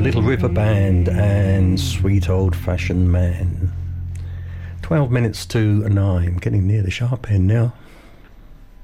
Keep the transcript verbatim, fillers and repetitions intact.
the Little River Band and Sweet Old Fashioned Man. twelve minutes to nine, getting near the sharp end now.